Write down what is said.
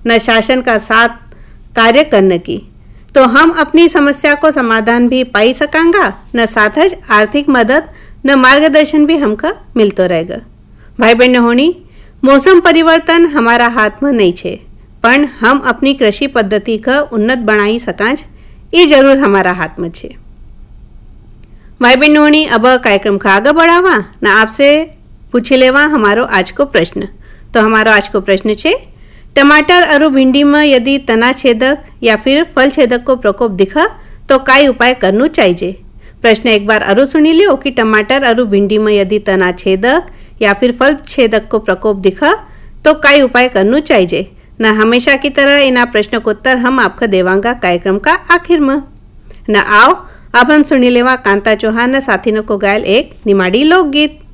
न शासन का साथ कार्य करने की, तो हम अपनी समस्या को समाधान भी पाई सकांगा, न साथ ही आर्थिक मदद न मार्गदर्शन भी हमका मिलतो रहेगा। भाई बहन होनी, मौसम परिवर्तन हमारा हाथ में नहीं छे, पण हम अपनी कृषि पद्धति का उन्नत बनाई सकांज, ये जरूर हमारा हाथ में छे। भाई बहन होनी, अब कार्यक्रम का आगे बढ़ावा न आपसे पूछी लेवा हमारो आज को प्रश्न। तो हमारो आज को प्रश्न छे, टमाटर और भिंडी में यदि तना छेदक या फिर फल छेदक को प्रकोप दिखा तो काय उपाय करना चाहिए। प्रश्न एक बार अरु सुनी लियो कि टमाटर और भिंडी में यदि तना छेदक या फिर फल छेदक को प्रकोप दिखा तो काय उपाय करना चाहिए। न हमेशा की तरह इन प्रश्न को उत्तर हम आपको देवांगा कार्यक्रम का आखिर में। न आओ अब हम सुनी लेवा कांता चौहान साथी को गायल एक निमाड़ी लोकगीत।